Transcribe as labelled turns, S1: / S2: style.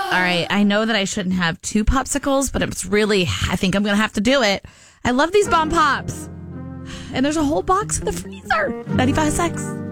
S1: All right. I know that I shouldn't have 2 popsicles, but I think I'm going to have to do it. I love these Bomb Pops. And there's a whole box in the freezer. 95 cents.